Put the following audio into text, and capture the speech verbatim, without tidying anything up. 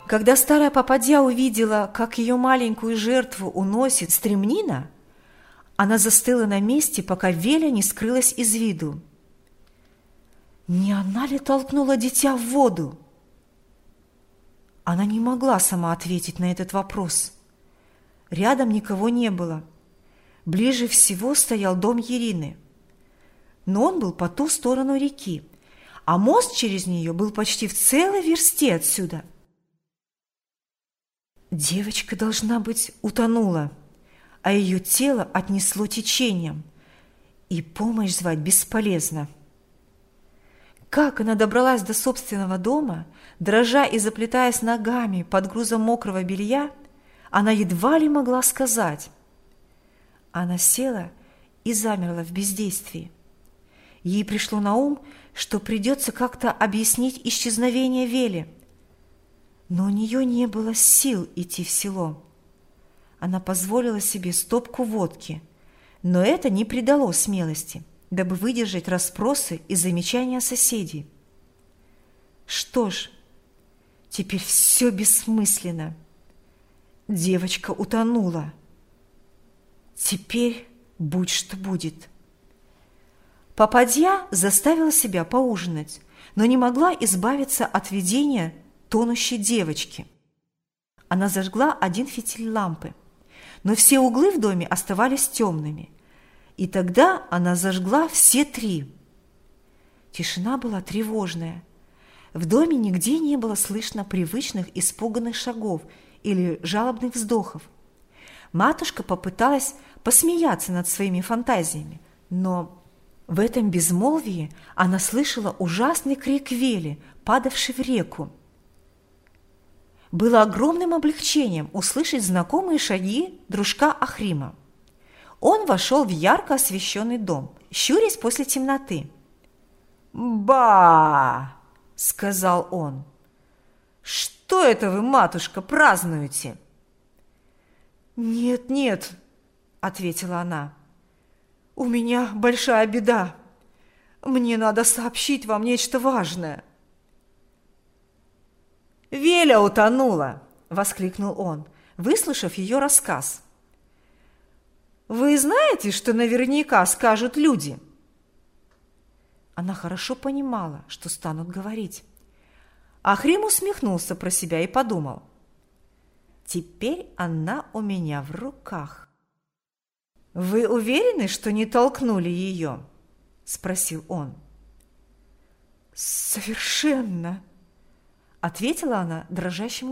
Когда старая попадья увидела, как ее маленькую жертву уносит стремнина, она застыла на месте, пока Веля не скрылась из виду. Не она ли толкнула дитя в воду? Она не могла сама ответить на этот вопрос. Рядом никого не было. Ближе всего стоял дом Ирины. Но он был по ту сторону реки, а мост через нее был почти в целой версте отсюда. Девочка, должна быть, утонула, а ее тело отнесло течением, и помощь звать бесполезно. Как она добралась до собственного дома, дрожа и заплетаясь ногами под грузом мокрого белья, она едва ли могла сказать. Она села и замерла в бездействии. Ей пришло на ум, что придется как-то объяснить исчезновение Вели, но у нее не было сил идти в село. Она позволила себе стопку водки, но это не придало смелости, дабы выдержать расспросы и замечания соседей. Что ж, теперь все бессмысленно. Девочка утонула. Теперь будь что будет. Попадья заставила себя поужинать, но не могла избавиться от видения тонущей девочки. Она зажгла один фитиль лампы, но все углы в доме оставались темными, и тогда она зажгла все три. Тишина была тревожная. В доме нигде не было слышно привычных испуганных шагов или жалобных вздохов. Матушка попыталась посмеяться над своими фантазиями, но в этом безмолвии она слышала ужасный крик Вели, падавший в реку. Было огромным облегчением услышать знакомые шаги дружка Ахрима. Он вошел в ярко освещенный дом, щурясь после темноты. «Ба!» – сказал он. «Что это вы, матушка, празднуете?» «Нет, нет», – ответила она. «У меня большая беда. Мне надо сообщить вам нечто важное». «Веля утонула!» – воскликнул он, выслушав ее рассказ. «Вы знаете, что наверняка скажут люди?» Она хорошо понимала, что станут говорить. Ахрим усмехнулся про себя и подумал: «Теперь она у меня в руках». «Вы уверены, что не толкнули ее?» – спросил он. «Совершенно», – ответила она дрожащим